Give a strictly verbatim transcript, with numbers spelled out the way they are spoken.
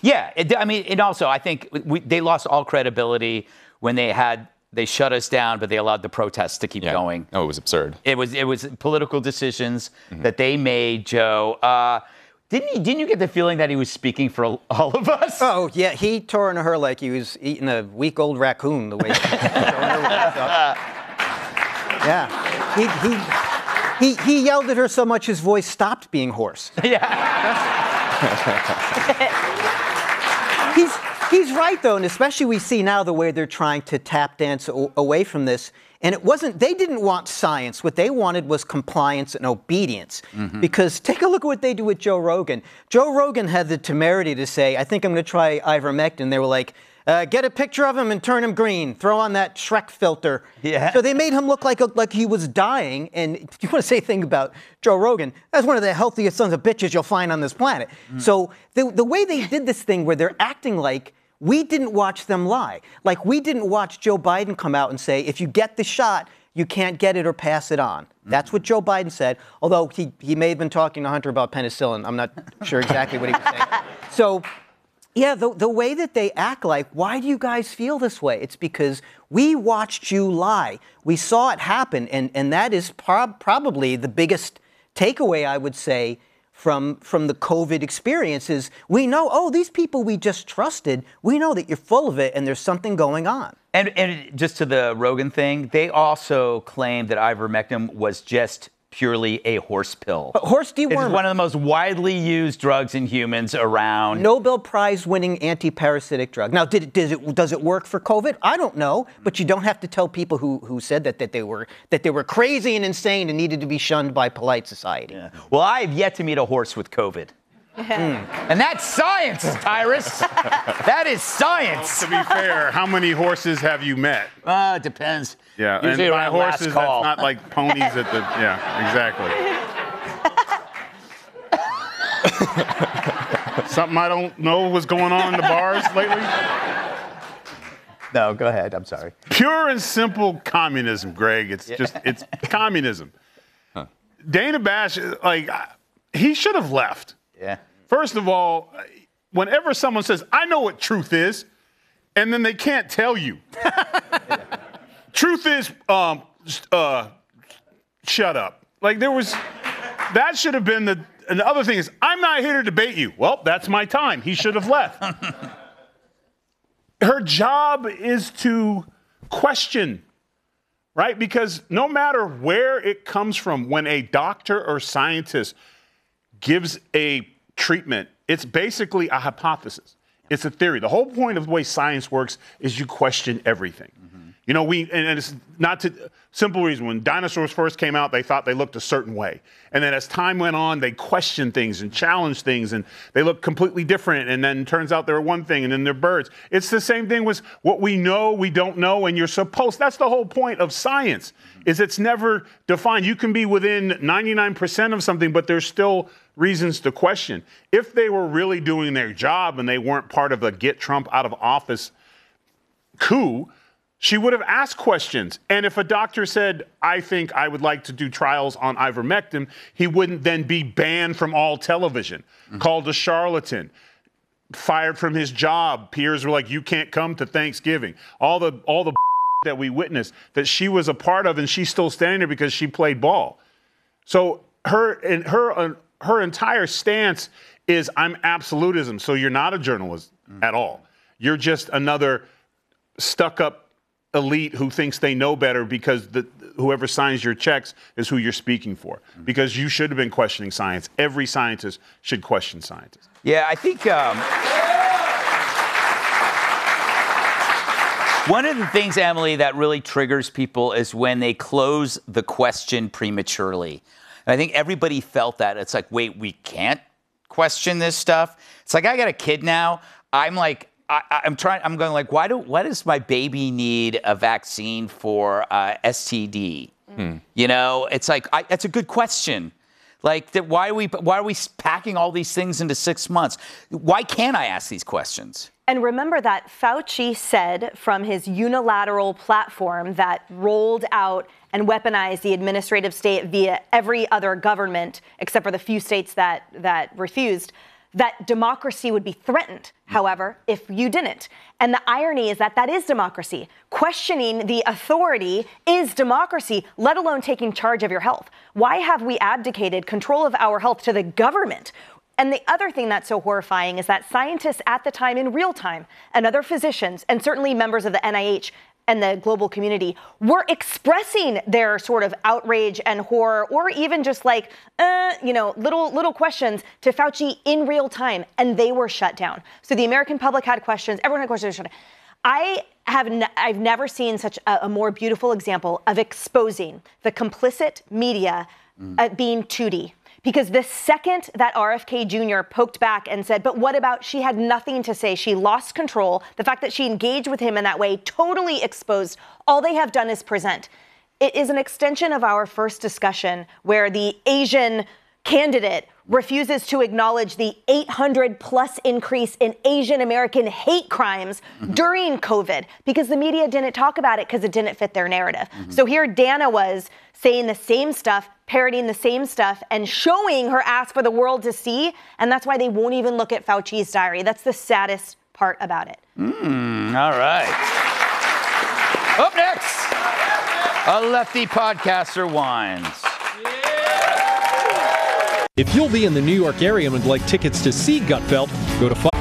Yeah, it, I mean, and also I think we, they lost all credibility when they had they shut us down, but they allowed the protests to keep yeah. going. No, it was absurd. It was it was political decisions mm-hmm. that they made, Joe. Uh, didn't you, didn't you get the feeling that he was speaking for all of us? Oh yeah, he tore into her like he was eating a week-old raccoon. The way he yeah, he he he he yelled at her so much his voice stopped being hoarse. Yeah. he's he's right though, and especially we see now the way they're trying to tap dance o- away from this. And it wasn't, they didn't want science. What they wanted was compliance and obedience. Mm-hmm. Because take a look at what they do with Joe Rogan. Joe Rogan had the temerity to say, I think I'm going to try ivermectin. They were like, uh, get a picture of him and turn him green. Throw on that Shrek filter. Yeah. So they made him look like, a, like he was dying. And if you want to say a thing about Joe Rogan, that's one of the healthiest sons of bitches you'll find on this planet. Mm-hmm. So the, the way they did this thing where they're acting like, we didn't watch them lie. Like, we didn't watch Joe Biden come out and say, if you get the shot, you can't get it or pass it on. Mm-hmm. That's what Joe Biden said, although he, he may have been talking to Hunter about penicillin. I'm not sure exactly what he was saying. So, yeah, the, the way that they act like, why do you guys feel this way? It's because we watched you lie. We saw it happen, and, and that is prob- probably the biggest takeaway, I would say, from from the COVID experience is we know, oh, these people we just trusted, we know that you're full of it and there's something going on. And, and just to the Rogan thing, they also claimed that ivermectin was just purely a horse pill. But horse dewormer. It's one of the most widely used drugs in humans around. Nobel Prize winning anti-parasitic drug. Now, did it, does it does it work for COVID? I don't know, but you don't have to tell people who, who said that that they were that they were crazy and insane and needed to be shunned by polite society. Yeah. Well, I have yet to meet a horse with COVID. Mm. And that's science, Tyrus. That is science. Well, to be fair, how many horses have you met? Uh, it depends. Yeah, usually and by around horses, last call. that's not like ponies at the, yeah, exactly. Something I don't know what's going on in the bars lately? No, go ahead. I'm sorry. Pure and simple communism, Greg. It's yeah. just, it's communism. Huh. Dana Bash, like, he should have left. Yeah. First of all, whenever someone says, I know what truth is, and then they can't tell you. Truth is, um, uh, shut up. Like, there was, that should have been the, and the other thing is, I'm not here to debate you. Well, that's my time. He should have left. Her job is to question, right? Because no matter where it comes from, when a doctor or scientist gives a treatment, it's basically a hypothesis. It's a theory. The whole point of the way science works is you question everything. Mm-hmm. You know, we, and it's not to, simple reason, when dinosaurs first came out, they thought they looked a certain way. And then as time went on, they questioned things and challenged things, and they looked completely different, and then it turns out they're one thing, and then they're birds. It's the same thing with what we know, we don't know, and you're supposed, that's the whole point of science, mm-hmm. is it's never defined. You can be within ninety-nine percent of something, but there's still reasons to question. If they were really doing their job and they weren't part of a get Trump out of office coup, she would have asked questions. And if a doctor said, I think I would like to do trials on ivermectin, he wouldn't then be banned from all television, mm-hmm. called a charlatan, fired from his job. Peers were like, you can't come to Thanksgiving. All the all the that we witnessed that she was a part of, and she's still standing there because she played ball. So her and her uh, her entire stance is, I'm absolutism. So you're not a journalist mm-hmm. at all. You're just another stuck-up elite who thinks they know better because the, whoever signs your checks is who you're speaking for. Mm-hmm. Because you should have been questioning science. Every scientist should question scientists. Yeah, I think um, one of the things, Emily, that really triggers people is when they close the question prematurely. And I think everybody felt that. It's like, wait, we can't question this stuff? It's like, I got a kid now. I'm like, I, I'm trying, I'm going like, why do, why does my baby need a vaccine for uh, S T D? Hmm. You know, it's like, I, that's a good question. Like, that, why are we, why are we packing all these things into six months? Why can't I ask these questions? And remember that Fauci said from his unilateral platform that rolled out and weaponized the administrative state via every other government, except for the few states that, that refused. that democracy would be threatened, however, if you didn't. And the irony is that that is democracy. Questioning the authority is democracy, let alone taking charge of your health. Why have we abdicated control of our health to the government? And the other thing that's so horrifying is that scientists at the time, in real time, and other physicians, and certainly members of the N I H and the global community, were expressing their sort of outrage and horror, or even just like, uh, you know, little little questions to Fauci in real time, and they were shut down. So the American public had questions, everyone had questions. I have n- I've never seen such a, a more beautiful example of exposing the complicit media mm. uh, being Tootie. Because the second that R F K Junior poked back and said, but what about, she had nothing to say, she lost control, the fact that she engaged with him in that way totally exposed, all they have done is present. It is an extension of our first discussion where the Asian candidate refuses to acknowledge the eight hundred plus increase in Asian American hate crimes mm-hmm. during COVID because the media didn't talk about it because it didn't fit their narrative. Mm-hmm. So here Dana was saying the same stuff, parroting the same stuff, and showing her ass for the world to see, and that's why they won't even look at Fauci's diary. That's the saddest part about it. Mm, all right. Up next, a lefty podcaster whines. If you'll be in the New York area and would like tickets to see Gutfeld, go to